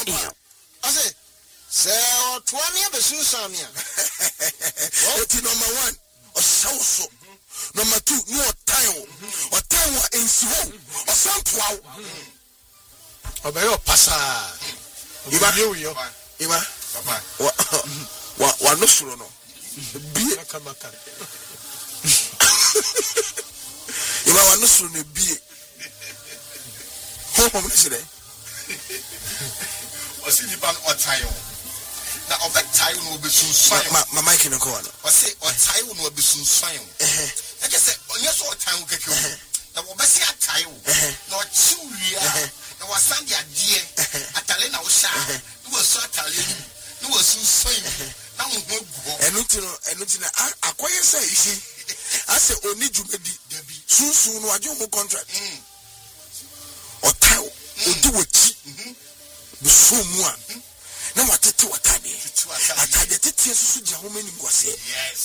I say, so 20 of the Susamia. Number 1, or so. Number 2, no time. Or time in Swo, or some 12. Obey your passa. Iba, what no sooner. Be a camaka. You are no sooner be. Home today. Was it about time? Now, of that time will be soon sign. My mic in the corner. I say, what time will be soon sign. I just said, on your sort of time, we can go. Now, what I time, not 2 years. I was Sunday, dear. Atalena was shy. You were so Italian. You were soon sign. Now, we won't go. And nothing, I quite say, I say, only you may be soon, what you contract. Or tell, or do it. The someone. Now what it to a tiny. I tried to tell you how many was it. Yes.